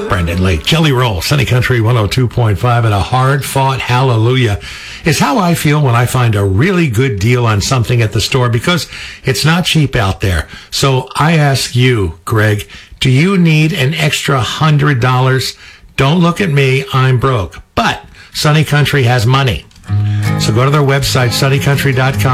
Brendan Lake, Jelly Roll, Sunny Country 102.5, and a hard-fought hallelujah is how I feel when I find a really good deal on something at the store, because it's not cheap out there. So I ask you, Greg, do you need an extra $100? Don't look at me, I'm broke. But Sunny Country has money. So go to their website, sunnycountry.com.